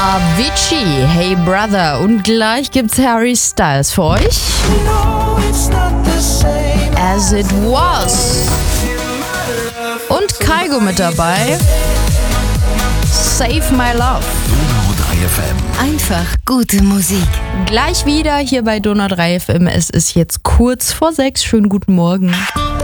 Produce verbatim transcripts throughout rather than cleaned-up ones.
Avicii, Hey Brother. Und gleich gibt's Harry Styles für euch. As It Was. Und Kygo mit dabei. Save My Love. Donau drei F M. Einfach gute Musik. Gleich wieder hier bei Donau drei F M. Es ist jetzt kurz vor sechs. Schönen guten Morgen.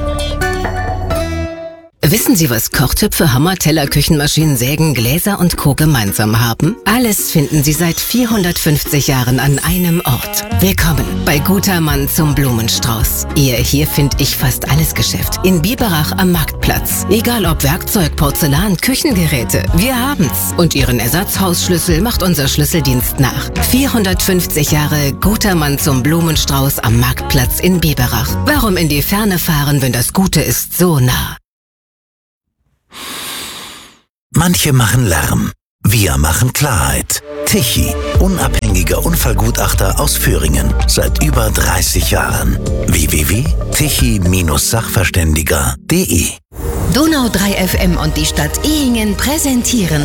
Wissen Sie, was Kochtöpfe, Hammer, Teller, Küchenmaschinen, Sägen, Gläser und Co. gemeinsam haben? Alles finden Sie seit vierhundertfünfzig Jahren an einem Ort. Willkommen bei Guter Mann zum Blumenstrauß. Ihr hier finde ich fast alles Geschäft. In Biberach am Marktplatz. Egal ob Werkzeug, Porzellan, Küchengeräte, wir haben's. Und Ihren Ersatzhausschlüssel macht unser Schlüsseldienst nach. vierhundertfünfzig Jahre Guter Mann zum Blumenstrauß am Marktplatz in Biberach. Warum in die Ferne fahren, wenn das Gute ist so nah? Manche machen Lärm, wir machen Klarheit. Tichy, unabhängiger Unfallgutachter aus Föhringen, seit über dreißig Jahren. w w w punkt tichy Sachverständiger punkt de Donau drei F M und die Stadt Ehingen präsentieren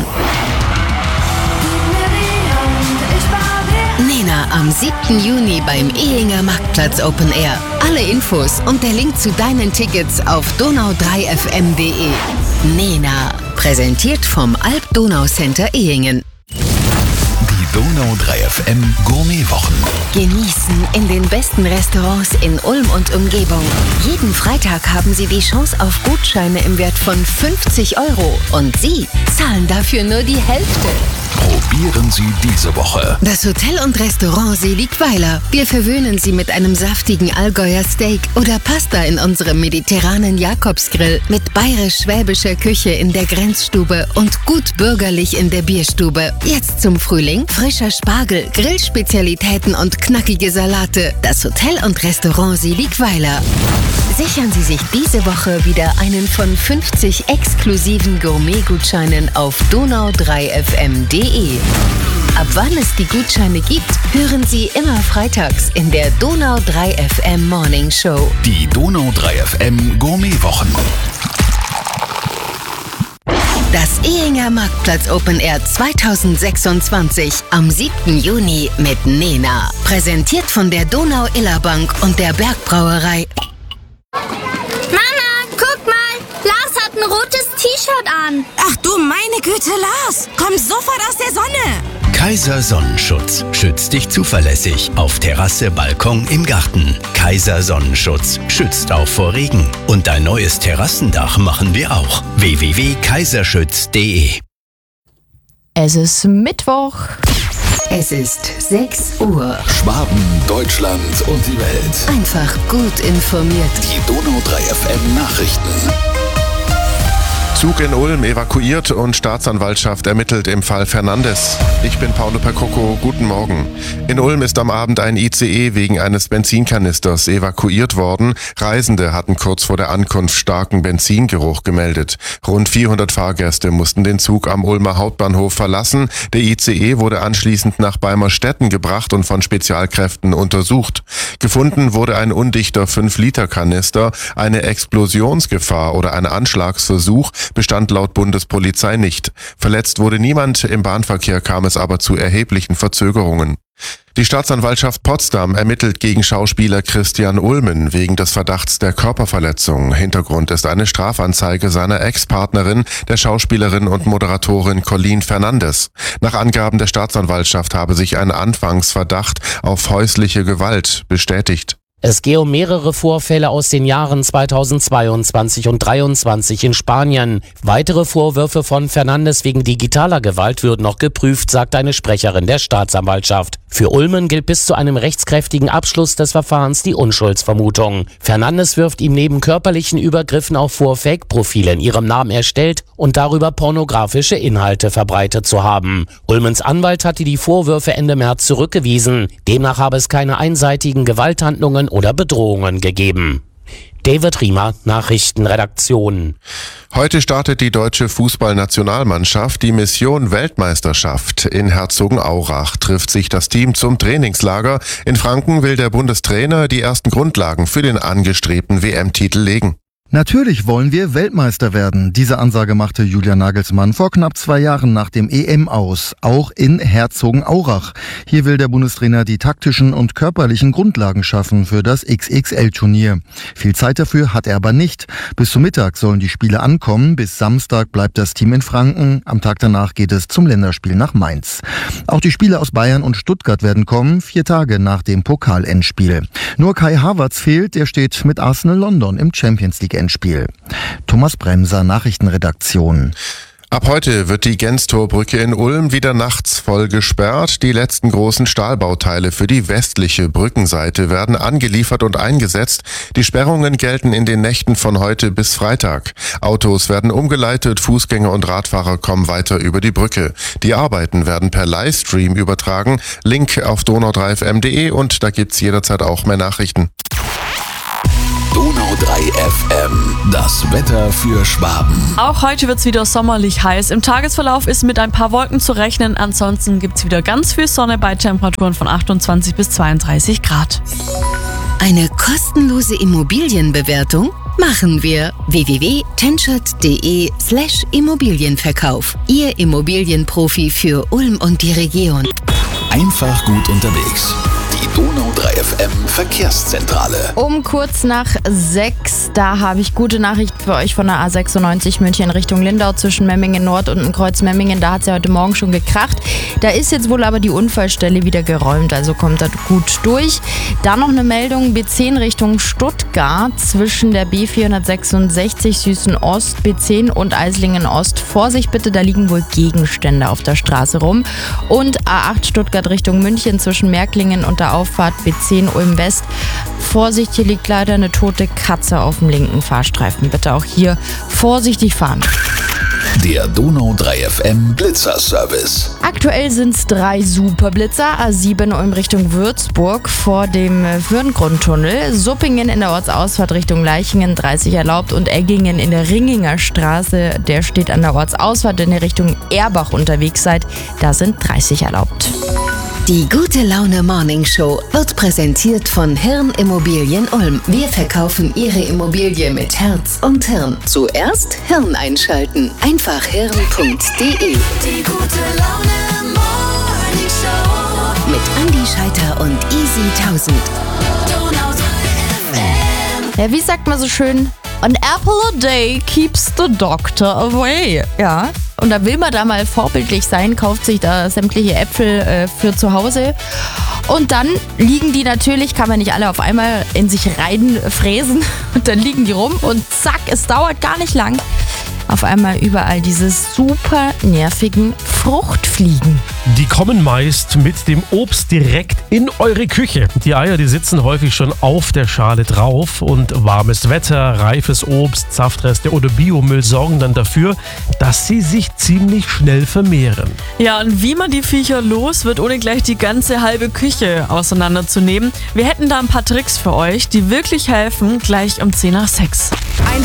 Nena am siebten Juni beim Ehinger Marktplatz Open Air. Alle Infos und der Link zu deinen Tickets auf donau drei f m punkt de. Nena, präsentiert vom Alp-Donau-Center Ehingen. Die Donau drei F M Gourmetwochen. Genießen in den besten Restaurants in Ulm und Umgebung. Jeden Freitag haben Sie die Chance auf Gutscheine im Wert von fünfzig Euro. Und Sie zahlen dafür nur die Hälfte. Probieren Sie diese Woche Das Hotel und Restaurant Seligweiler. Wir verwöhnen Sie mit einem saftigen Allgäuer Steak oder Pasta in unserem mediterranen Jakobsgrill mit bayerisch-schwäbischer Küche in der Grenzstube und gut bürgerlich in der Bierstube. Jetzt zum Frühling frischer Spargel, Grillspezialitäten und knackige Salate. Das Hotel und Restaurant Seligweiler. Sichern Sie sich diese Woche wieder einen von fünfzig exklusiven Gourmet-Gutscheinen auf donau drei f m punkt de. Ab wann es die Gutscheine gibt, hören Sie immer freitags in der Donau drei F M Morning Show. Die Donau drei F M Gourmetwochen. Das Ehinger Marktplatz Open Air zweitausendsechsundzwanzig am siebten Juni mit Nena. Präsentiert von der Donau-Iller-Bank und der Bergbrauerei. Mama, guck mal, Lars hat ein rotes T-Shirt an. Ach du meine Güte, Lars, komm sofort aus der Sonne. Kaiser Sonnenschutz schützt dich zuverlässig auf Terrasse, Balkon, im Garten. Kaiser Sonnenschutz schützt auch vor Regen. Und dein neues Terrassendach machen wir auch. w w w punkt kaiserschütz punkt de. Es ist Mittwoch. Es ist sechs Uhr. Schwaben, Deutschland und die Welt. Einfach gut informiert. Die Donau drei F M Nachrichten. Zug in Ulm evakuiert und Staatsanwaltschaft ermittelt im Fall Fernandes. Ich bin Paolo Percocco, guten Morgen. In Ulm ist am Abend ein I C E wegen eines Benzinkanisters evakuiert worden. Reisende hatten kurz vor der Ankunft starken Benzingeruch gemeldet. Rund vierhundert Fahrgäste mussten den Zug am Ulmer Hauptbahnhof verlassen. Der I C E wurde anschließend nach Beimerstetten gebracht und von Spezialkräften untersucht. Gefunden wurde ein undichter fünf Liter Kanister. Eine Explosionsgefahr oder ein Anschlagsversuch bestand laut Bundespolizei nicht. Verletzt wurde niemand, im Bahnverkehr kam es aber zu erheblichen Verzögerungen. Die Staatsanwaltschaft Potsdam ermittelt gegen Schauspieler Christian Ulmen wegen des Verdachts der Körperverletzung. Hintergrund ist eine Strafanzeige seiner Ex-Partnerin, der Schauspielerin und Moderatorin Colleen Fernandes. Nach Angaben der Staatsanwaltschaft habe sich ein Anfangsverdacht auf häusliche Gewalt bestätigt. Es gehe um mehrere Vorfälle aus den Jahren zweitausendzweiundzwanzig und dreiundzwanzig in Spanien. Weitere Vorwürfe von Fernandes wegen digitaler Gewalt würden noch geprüft, sagt eine Sprecherin der Staatsanwaltschaft. Für Ulmen gilt bis zu einem rechtskräftigen Abschluss des Verfahrens die Unschuldsvermutung. Fernandes wirft ihm neben körperlichen Übergriffen auch vor, Fake-Profile in ihrem Namen erstellt und darüber pornografische Inhalte verbreitet zu haben. Ulmens Anwalt hatte die Vorwürfe Ende März zurückgewiesen. Demnach habe es keine einseitigen Gewalthandlungen oder Bedrohungen gegeben. David Riemer, Nachrichtenredaktion. Heute startet die deutsche Fußballnationalmannschaft die Mission Weltmeisterschaft. In Herzogenaurach trifft sich das Team zum Trainingslager. In Franken will der Bundestrainer die ersten Grundlagen für den angestrebten W M-Titel legen. Natürlich wollen wir Weltmeister werden. Diese Ansage machte Julian Nagelsmann vor knapp zwei Jahren nach dem E M aus, auch in Herzogenaurach. Hier will der Bundestrainer die taktischen und körperlichen Grundlagen schaffen für das X X L-Turnier. Viel Zeit dafür hat er aber nicht. Bis zum Mittag sollen die Spiele ankommen. Bis Samstag bleibt das Team in Franken. Am Tag danach geht es zum Länderspiel nach Mainz. Auch die Spiele aus Bayern und Stuttgart werden kommen, vier Tage nach dem Pokal-Endspiel. Nur Kai Havertz fehlt, der steht mit Arsenal London im Champions League Endspiel. Thomas Bremser, Nachrichtenredaktion. Ab heute wird die Genstorbrücke in Ulm wieder nachts voll gesperrt. Die letzten großen Stahlbauteile für die westliche Brückenseite werden angeliefert und eingesetzt. Die Sperrungen gelten in den Nächten von heute bis Freitag. Autos werden umgeleitet, Fußgänger und Radfahrer kommen weiter über die Brücke. Die Arbeiten werden per Livestream übertragen. Link auf donau drei f m punkt de und da gibt's jederzeit auch mehr Nachrichten. Donau drei F M, das Wetter für Schwaben. Auch heute wird es wieder sommerlich heiß. Im Tagesverlauf ist mit ein paar Wolken zu rechnen. Ansonsten gibt es wieder ganz viel Sonne bei Temperaturen von achtundzwanzig bis zweiunddreißig Grad. Eine kostenlose Immobilienbewertung machen wir. w w w punkt tenschert punkt de slash Immobilienverkauf. Ihr Immobilienprofi für Ulm und die Region. Einfach gut unterwegs. Die Donau drei F M Verkehrszentrale. Um kurz nach sechs, da habe ich gute Nachrichten für euch von der A sechsundneunzig München Richtung Lindau zwischen Memmingen Nord und Kreuz Memmingen. Da hat es ja heute Morgen schon gekracht. Da ist jetzt wohl aber die Unfallstelle wieder geräumt, also kommt da gut durch. Dann noch eine Meldung, B zehn Richtung Stuttgart zwischen der B vierhundertsechsundsechzig Süßen Ost, B zehn und Eislingen Ost. Vorsicht bitte, da liegen wohl Gegenstände auf der Straße rum. Und A acht Stuttgart Richtung München zwischen Märklingen und der Auffahrt B zehn Ulm West. Vorsicht, hier liegt leider eine tote Katze auf dem linken Fahrstreifen. Bitte auch hier vorsichtig fahren. Der Donau drei F M Blitzerservice. Aktuell sind es drei Superblitzer. A sieben Ulm Richtung Würzburg vor dem Würngrundtunnel. Suppingen in der Ortsausfahrt Richtung Leichingen dreißig erlaubt und Eggingen in der Ringinger Straße. Der steht an der Ortsausfahrt, wenn ihr Richtung Erbach unterwegs seid. Da sind dreißig erlaubt. Die Gute Laune Morning Show wird präsentiert von Hirn Immobilien Ulm. Wir verkaufen Ihre Immobilie mit Herz und Hirn. Zuerst Hirn einschalten. Einfach hirn punkt de. Die gute Laune Morning Show. Mit Andi Scheiter und Easy tausend. Donau drei F M. Ja, wie sagt man so schön? An apple a day keeps the doctor away. Ja, und da will man da mal vorbildlich sein, kauft sich da sämtliche Äpfel äh, für zu Hause. Und dann liegen die natürlich, kann man nicht alle auf einmal in sich reinfräsen. Und dann liegen die rum und zack, es dauert gar nicht lang. Auf einmal überall diese super nervigen Fruchtfliegen. Die kommen meist mit dem Obst direkt in eure Küche. Die Eier, die sitzen häufig schon auf der Schale drauf und warmes Wetter, reifes Obst, Saftreste oder Biomüll sorgen dann dafür, dass sie sich ziemlich schnell vermehren. Ja, und wie man die Viecher los wird, ohne gleich die ganze halbe Küche auseinanderzunehmen. Wir hätten da ein paar Tricks für euch, die wirklich helfen, gleich um zehn nach sechs. Ein